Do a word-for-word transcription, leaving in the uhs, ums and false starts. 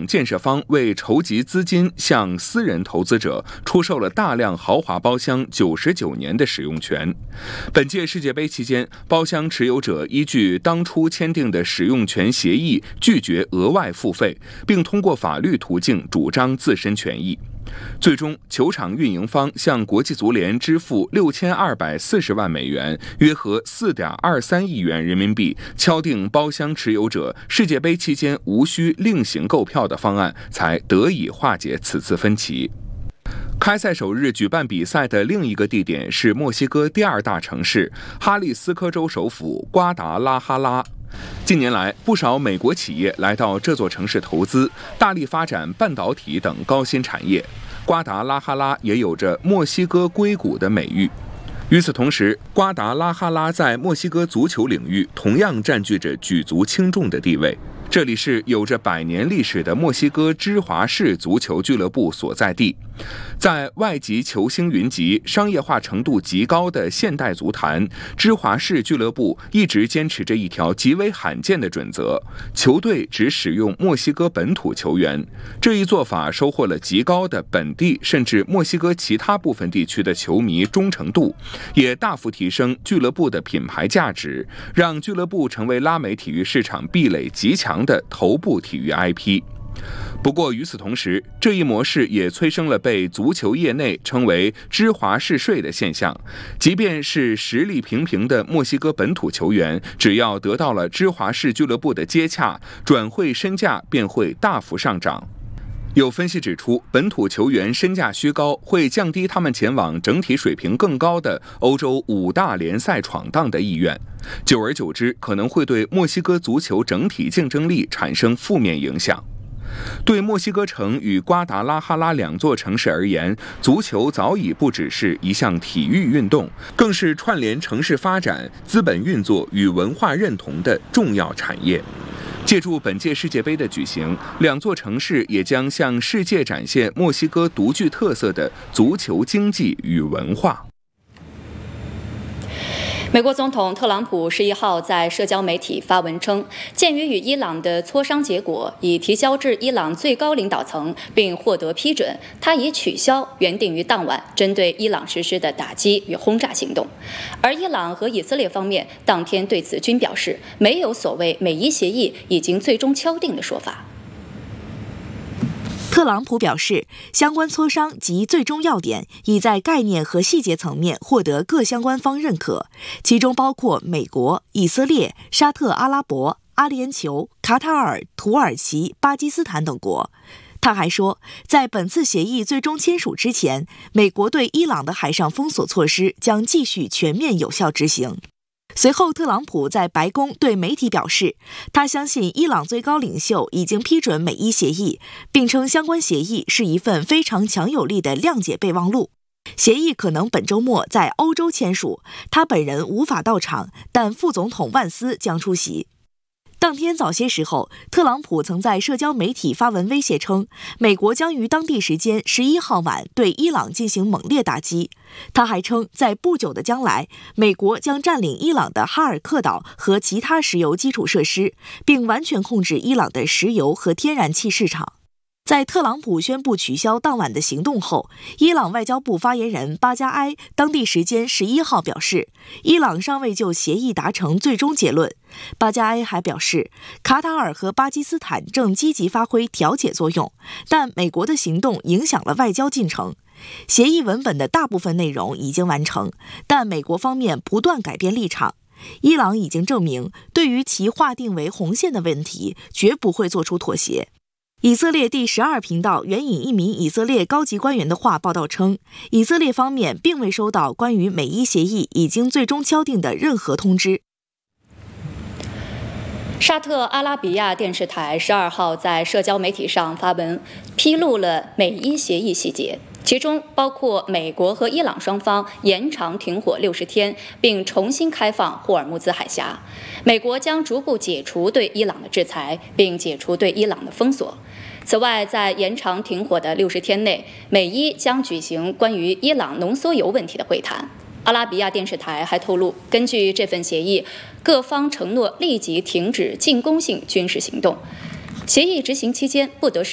等建设方为筹集资金，向私人投资者出售了大量豪华包厢九十九年的使用权。本届世界杯期间，包厢持有者依据当初签订的使用权协议，拒绝额外付费，并通过法律途径主张自身权益。最终，球场运营方向国际足联支付六千二百四十万美元，约合四点二三亿元人民币，敲定包厢持有者世界杯期间无需另行购票的方案，才得以化解此次分歧。开赛首日举办比赛的另一个地点是墨西哥第二大城市哈利斯科州首府瓜达拉哈拉。近年来，不少美国企业来到这座城市投资，大力发展半导体等高新产业。瓜达拉哈拉也有着墨西哥硅谷的美誉。与此同时，瓜达拉哈拉在墨西哥足球领域同样占据着举足轻重的地位。这里是有着百年历史的墨西哥芝华士足球俱乐部所在地。在外籍球星云集、商业化程度极高的现代足坛，芝华士俱乐部一直坚持着一条极为罕见的准则：球队只使用墨西哥本土球员。这一做法收获了极高的本地甚至墨西哥其他部分地区的球迷忠诚度，也大幅提升俱乐部的品牌价值，让俱乐部成为拉美体育市场壁垒极强的头部体育 I P。不过与此同时，这一模式也催生了被足球业内称为芝华士税的现象。即便是实力平平的墨西哥本土球员，只要得到了芝华士俱乐部的接洽，转会身价便会大幅上涨。有分析指出，本土球员身价虚高会降低他们前往整体水平更高的欧洲五大联赛闯荡的意愿，久而久之可能会对墨西哥足球整体竞争力产生负面影响。对墨西哥城与瓜达拉哈拉两座城市而言，足球早已不只是一项体育运动，更是串联城市发展、资本运作与文化认同的重要产业。借助本届世界杯的举行，两座城市也将向世界展现墨西哥独具特色的足球经济与文化。 美国总统特朗普十一号在社交媒体发文称，鉴于与伊朗的磋商结果已提交至伊朗最高领导层并获得批准，他已取消原定于当晚针对伊朗实施的打击与轰炸行动。而伊朗和以色列方面当天对此均表示，没有所谓美伊协议已经最终敲定的说法。 特朗普表示，相关磋商及最终要点已在概念和细节层面获得各相关方认可，其中包括美国、以色列、沙特阿拉伯、阿联酋、卡塔尔、土耳其、巴基斯坦等国。他还说，在本次协议最终签署之前，美国对伊朗的海上封锁措施将继续全面有效执行。随后，特朗普在白宫对媒体表示，他相信伊朗最高领袖已经批准美伊协议，并称相关协议是一份非常强有力的谅解备忘录。协议可能本周末在欧洲签署，他本人无法到场，但副总统万斯将出席。当天早些时候，特朗普曾在社交媒体发文威胁称，美国将于当地时间十一号晚对伊朗进行猛烈打击。他还称，在不久的将来，美国将占领伊朗的哈尔克岛和其他石油基础设施，并完全控制伊朗的石油和天然气市场。在特朗普宣布取消当晚的行动后，伊朗外交部发言人巴加埃当地时间十一号表示，伊朗尚未就协议达成最终结论。巴加埃还表示，卡塔尔和巴基斯坦正积极发挥调解作用，但美国的行动影响了外交进程。协议文本的大部分内容已经完成，但美国方面不断改变立场。伊朗已经证明，对于其划定为红线的问题，绝不会做出妥协。以色列第十二频道援引一名以色列高级官员的话报道称，以色列方面并未收到关于美伊协议已经最终敲定的任何通知。 沙特阿拉比亚电视台十二号在社交媒体上发文，披露了美伊协议细节，其中包括美国和伊朗双方延长停火六十天，并重新开放霍尔木兹海峡。美国将逐步解除对伊朗的制裁，并解除对伊朗的封锁。此外，在延长停火的六十天内，美伊将举行关于伊朗浓缩铀问题的会谈。阿拉比亚电视台还透露，根据这份协议，各方承诺立即停止进攻性军事行动。协议执行期间不得使